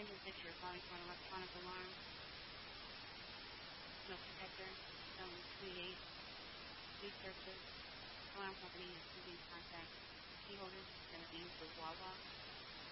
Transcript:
In this picture, you're calling for an electronic alarm, no protector, don't create researchers. Alarm company is using